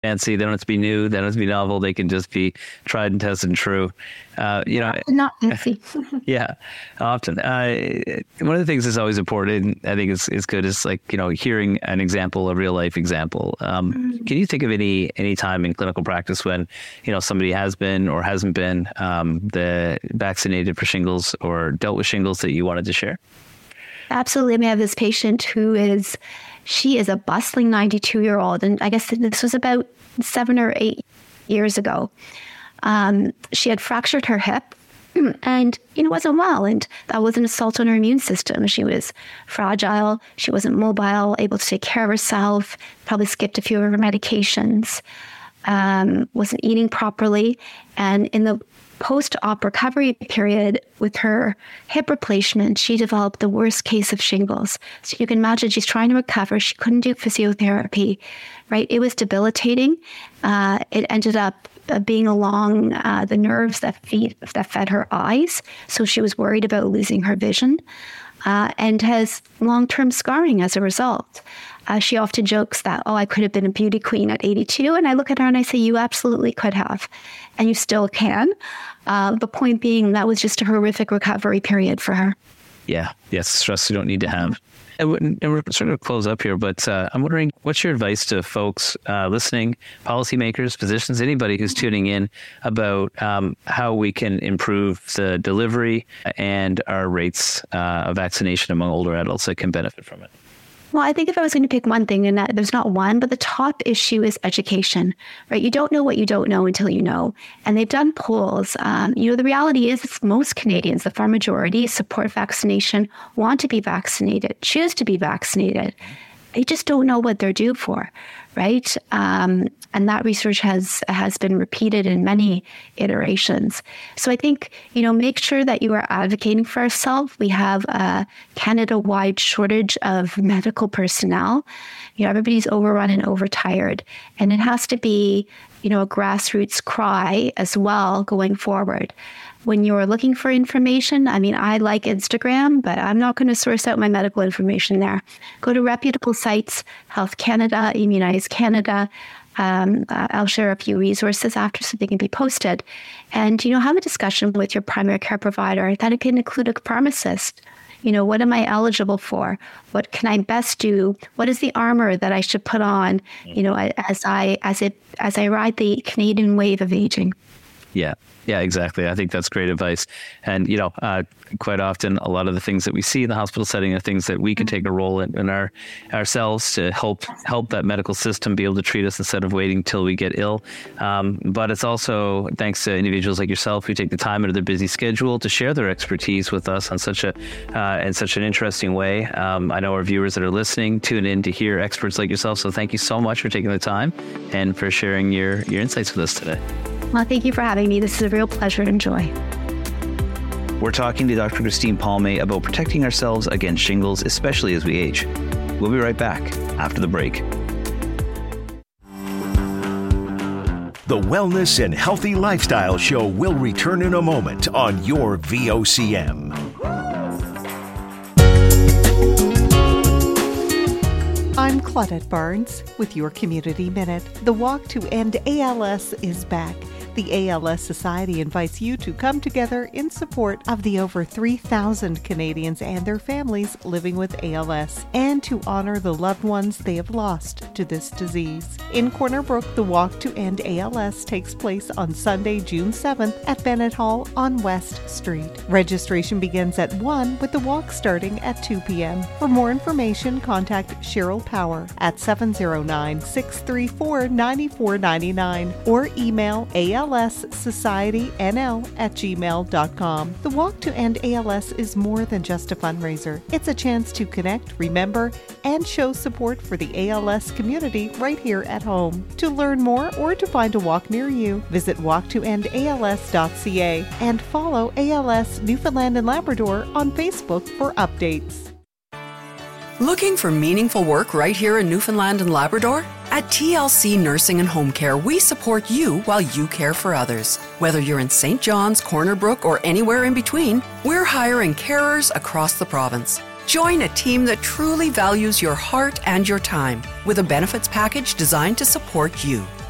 fancy. They don't have to be new. They don't have to be novel. They can just be tried and tested and true. Not fancy. Yeah, often. One of the things that's always important, I think is good, is like, hearing an example, a real life example. Can you think of any time in clinical practice when, somebody has been or hasn't been vaccinated for shingles or dealt with shingles that you wanted to share? Absolutely. I mean, I have this patient she is a bustling 92-year-old. And I guess this was about 7 or 8 years ago. She had fractured her hip and, wasn't well. And that was an assault on her immune system. She was fragile. She wasn't mobile, able to take care of herself, probably skipped a few of her medications, wasn't eating properly. And in the post-op recovery period with her hip replacement, she developed the worst case of shingles. So you can imagine she's trying to recover. She couldn't do physiotherapy, right? It was debilitating. It ended up being along the nerves that fed her eyes. So she was worried about losing her vision and has long-term scarring as a result. She often jokes that, I could have been a beauty queen at 82. And I look at her and I say, you absolutely could have. And you still can. The point being, that was just a horrific recovery period for her. Yeah. Yes. Stress you don't need to have. And we're sort of close up here, but I'm wondering, what's your advice to folks listening, policymakers, physicians, anybody who's tuning in about how we can improve the delivery and our rates of vaccination among older adults that can benefit from it? Well, I think if I was going to pick one thing, and there's not one, but the top issue is education, right? You don't know what you don't know until you know. And they've done polls. The reality is most Canadians, the far majority, support vaccination, want to be vaccinated, choose to be vaccinated. They just don't know what they're due for, right? And that research has been repeated in many iterations. So I think, make sure that you are advocating for yourself. We have a Canada-wide shortage of medical personnel. Everybody's overrun and overtired. And it has to be, a grassroots cry as well going forward. When you're looking for information, I like Instagram, but I'm not going to source out my medical information there. Go to reputable sites, Health Canada, Immunize Canada. I'll share a few resources after so they can be posted. And, have a discussion with your primary care provider. That can include a pharmacist. What am I eligible for? What can I best do? What is the armor that I should put on, as I ride the Canadian wave of aging? Yeah, exactly. I think that's great advice. And, quite often, a lot of the things that we see in the hospital setting are things that we can take a role in ourselves to help that medical system be able to treat us instead of waiting till we get ill. But it's also thanks to individuals like yourself who take the time out of their busy schedule to share their expertise with us on such an interesting way. I know our viewers that are listening tune in to hear experts like yourself. So thank you so much for taking the time and for sharing your insights with us today. Well, thank you for having me. This is a real pleasure and joy. We're talking to Dr. Christine Palme about protecting ourselves against shingles, especially as we age. We'll be right back after the break. The Wellness and Healthy Lifestyle Show will return in a moment on your VOCM. I'm Claudette Barnes with your Community Minute. The Walk to End ALS is back. The ALS Society invites you to come together in support of the over 3,000 Canadians and their families living with ALS and to honor the loved ones they have lost to this disease. In Corner Brook, the Walk to End ALS takes place on Sunday, June 7th at Bennett Hall on West Street. Registration begins at 1 with the walk starting at 2 p.m. For more information, contact Cheryl Power at 709-634-9499 or email alssocietynl@gmail.com. The Walk to End ALS is more than just a fundraiser. It's a chance to connect, remember, and show support for the ALS community right here at home. To learn more or to find a walk near you, visit walktoendals.ca and follow ALS Newfoundland and Labrador on Facebook for updates. Looking for meaningful work right here in Newfoundland and Labrador? At TLC Nursing and Home Care, we support you while you care for others. Whether you're in St. John's, Corner Brook, or anywhere in between, we're hiring carers across the province. Join a team that truly values your heart and your time with a benefits package designed to support you.